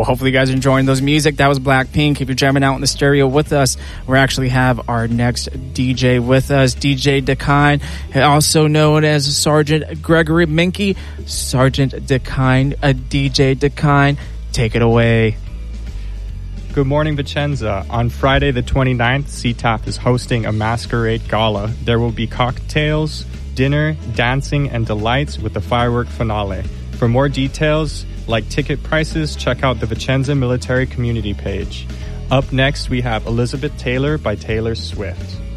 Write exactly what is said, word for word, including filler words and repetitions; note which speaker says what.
Speaker 1: Well, hopefully you guys are enjoying those music. That was Blackpink. If you're jamming out in the stereo with us, we actually have our next D J with us, D J Dakine, also known as Sergeant Gregory Minky. Sergeant Dakine, a D J Dakine, take it away.
Speaker 2: Good morning, Vicenza. On Friday the twenty-ninth, C T A F is hosting a masquerade gala. There will be cocktails, dinner, dancing, and delights with the firework finale. For more details, like ticket prices, check out the Vicenza Military Community page. Up next, we have Elizabeth Taylor by Taylor Swift.